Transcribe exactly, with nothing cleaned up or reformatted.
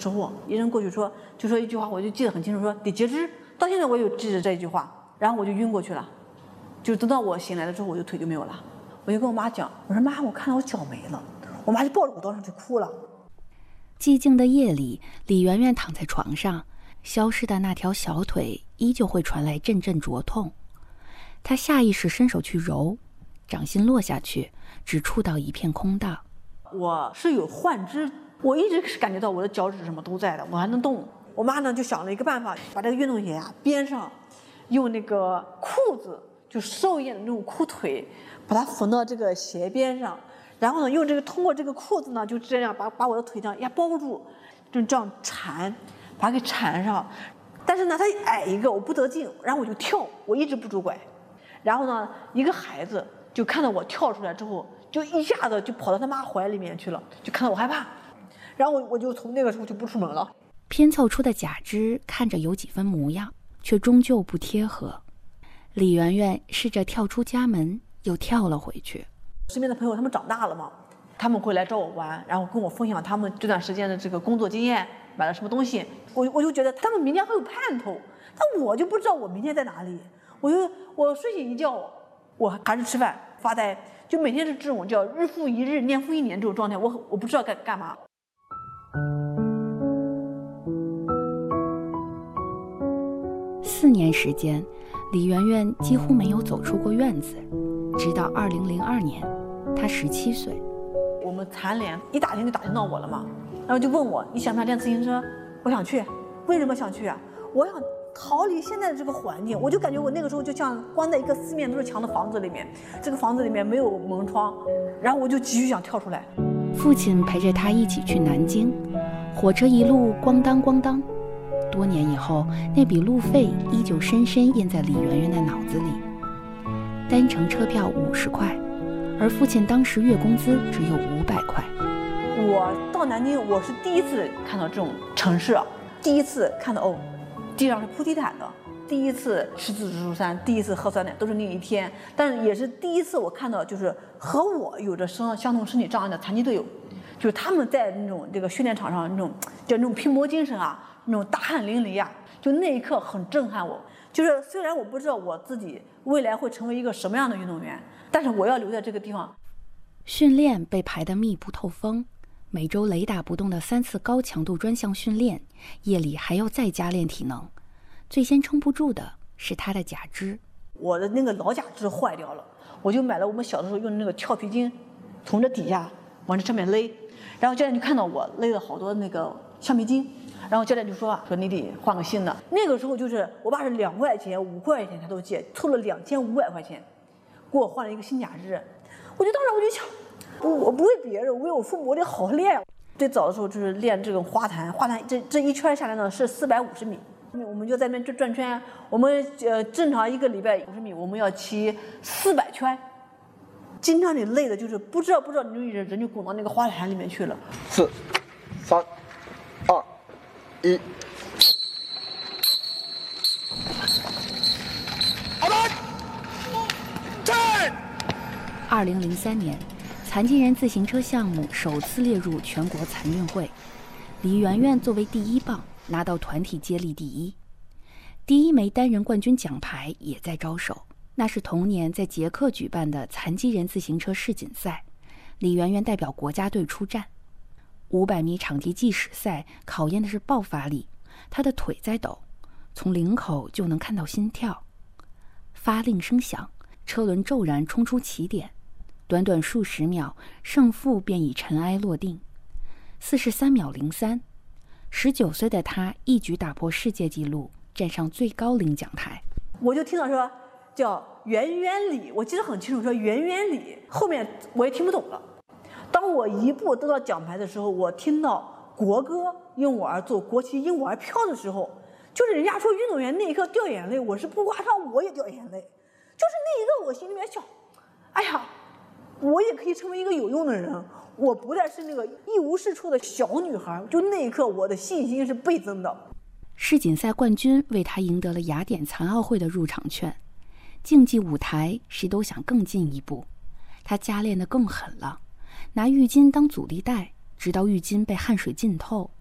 之后，医生过去说，就说一句话，我就记得很清楚，说得截肢。到现在我有记着这一句话，然后我就晕过去了。就等到我醒来了之后，我就腿就没有了。我就跟我妈讲，我说妈，我看到我脚没了。我妈就抱着我当时就哭了。 寂静的夜里，李媛媛躺在床上，消失的那条小腿依旧会传来阵阵灼痛。她下意识伸手去揉，掌心落下去，只触到一片空荡。 我是有幻肢，我一直是感觉到我的脚趾什么都在的，我还能动。我妈呢就想了一个办法，把这个运动鞋啊边上用那个裤子，就兽医的那种裤腿，把它缝到这个鞋边上，然后呢用这个通过这个裤子呢就这样把把我的腿这样压包住，就这样缠，把它给缠上。但是呢它矮一个我不得劲，然后我就跳，我一直不拄拐。然后呢一个孩子就看到我跳出来之后，就一下子就跑到他妈怀里面去了，就看到我害怕，然后我我就从那个时候就不出门了。 拼凑出的假肢看着有几分模样，却终究不贴合。李媛媛试着跳出家门，又跳了回去。 身边的朋友他们长大了嘛，他们会来找我玩，然后跟我分享他们这段时间的这个工作经验，买了什么东西。我我就觉得他们明天会有盼头，但我就不知道我明天在哪里。我就我睡醒一觉，我还是吃饭发呆，就每天是这种叫日复一日、年复一年这种状态，我我不知道该干嘛。 四年时间，李媛媛几乎没有走出过院子，直到二零零二年，她十七岁。 我们残联一打听就打听到我了嘛，然后就问我你想不想练自行车？我想去。为什么想去啊？我想逃离现在的这个环境。我就感觉我那个时候就像关在一个四面都是墙的房子里面，这个房子里面没有门窗，然后我就急于想跳出来。 父亲陪着他一起去南京，火车一路咣当咣当。多年以后，那笔路费依旧深深印在李媛媛的脑子里。单程车票五十块，而父亲当时月工资只有五百块。 我到南京，我是第一次看到这种城市，第一次看到哦，地上是铺地毯的，第一次吃自助餐，第一次喝酸奶，都是那一天。但是也是第一次我看到，就是和我有着相相同身体障碍的残疾队友，就是他们在那种这个训练场上那种就那种拼搏精神啊。那种大汗淋漓啊，就那一刻很震撼我。就是虽然我不知道我自己未来会成为一个什么样的运动员，但是我要留在这个地方。 训练被排得密不透风，每周雷打不动的三次高强度专项训练，夜里还要再加练体能。最先撑不住的是他的假肢。 我的那个老假肢坏掉了，我就买了我们小的时候用的那个跳皮筋，从这底下往这上面勒，然后教练就看到我勒了好多那个橡皮筋。然后教练就说说你得换个新的。那个时候就是我爸是两块钱、五块钱他都借，凑了两千五百块钱，给我换了一个新假肢。我就当时我就想，我不为别人，为我父母，我得好好练。最早的时候就是练这种花坛，花坛这这一圈下来呢是四百五十米，我们就在那边转圈。我们呃正常一个礼拜五十米，我们要骑四百圈，经常你累的就是不知道不知道，你人人就滚到那个花坛里面去了。 四、三、二。一， 二零零三年，残疾人自行车项目首次列入全国残运会，李媛媛作为第一棒拿到团体接力第一，第一枚单人冠军奖牌也在招手。那是同年在捷克举办的残疾人自行车世锦赛，李媛媛代表国家队出战。五百米场地计时赛考验的是爆发力，他的腿在抖，从领口就能看到心跳。发令声响，车轮骤然冲出起点，短短数十秒，胜负便已尘埃落定。四十三秒零三，十九岁的他一举打破世界纪录，站上最高领奖台。 我就听到说叫圆圆里，我记得很清楚，说圆圆里，后面我也听不懂了。当我一步得到奖牌的时候，我听到国歌因我而作，国旗因我而飘的时候，就是人家说运动员那一刻掉眼泪，我是不夸张，我也掉眼泪。就是那一刻我心里面想，哎呀，我也可以成为一个有用的人，我不再是那个一无是处的小女孩。就那一刻我的信心是倍增的。 世锦赛冠军为他赢得了雅典残奥会的入场券，竞技舞台谁都想更进一步，他加练得更狠了，拿浴巾当阻力带，直到浴巾被汗水浸透，